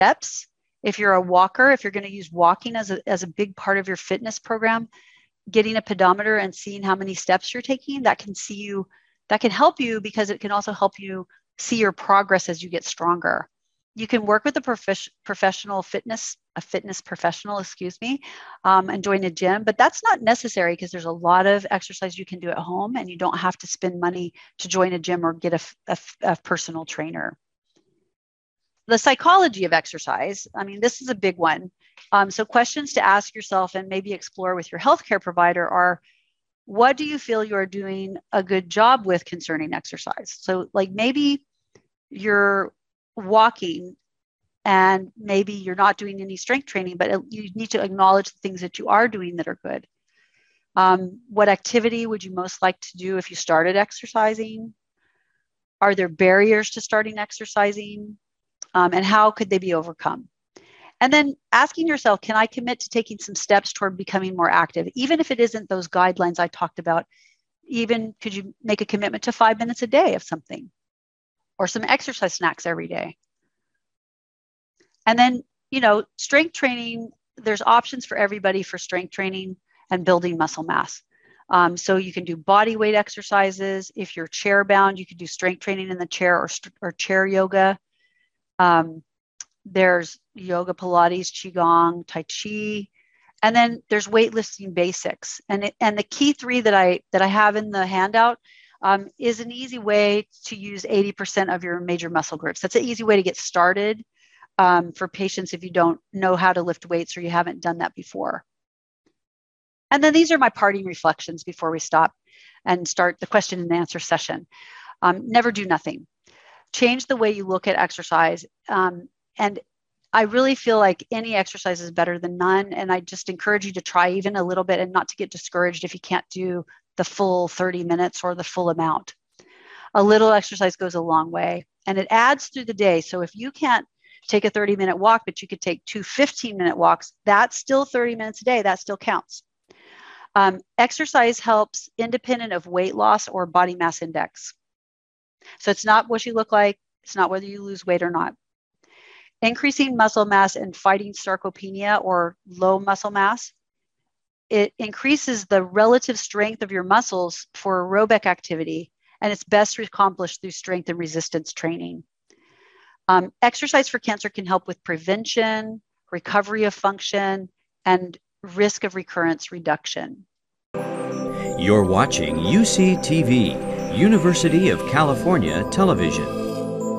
steps. If you're a walker, if you're going to use walking as a big part of your fitness program, getting a pedometer and seeing how many steps you're taking, that can help you, because it can also help you see your progress as you get stronger. You can work with a fitness professional, and join a gym, but that's not necessary, because there's a lot of exercise you can do at home, and you don't have to spend money to join a gym or get a personal trainer. The psychology of exercise, this is a big one. So questions to ask yourself and maybe explore with your healthcare provider are, what do you feel you're doing a good job with concerning exercise? So like maybe you're walking and maybe you're not doing any strength training, but you need to acknowledge the things that you are doing that are good. What activity would you most like to do if you started exercising? Are there barriers to starting exercising? And how could they be overcome? And then asking yourself, can I commit to taking some steps toward becoming more active? Even if it isn't those guidelines I talked about, even could you make a commitment to 5 minutes a day of something, or some exercise snacks every day? And then, strength training, there's options for everybody for strength training and building muscle mass. So you can do body weight exercises. If you're chair bound, you can do strength training in the chair or chair yoga. There's yoga, Pilates, Qigong, Tai Chi, and then there's weightlifting basics. And the key three that I have in the handout is an easy way to use 80% of your major muscle groups. That's an easy way to get started for patients if you don't know how to lift weights or you haven't done that before. And then these are my parting reflections before we stop and start the question and answer session. Never do nothing. Change the way you look at exercise. And I really feel like any exercise is better than none. And I just encourage you to try even a little bit and not to get discouraged if you can't do the full 30 minutes or the full amount. A little exercise goes a long way, and it adds through the day. So if you can't take a 30-minute walk, but you could take 2 15-minute walks, that's still 30 minutes a day. That still counts. Exercise helps independent of weight loss or body mass index. So it's not what you look like. It's not whether you lose weight or not. Increasing muscle mass and fighting sarcopenia or low muscle mass, it increases the relative strength of your muscles for aerobic activity, and it's best accomplished through strength and resistance training. Exercise for cancer can help with prevention, recovery of function, and risk of recurrence reduction. You're watching UCTV, University of California Television.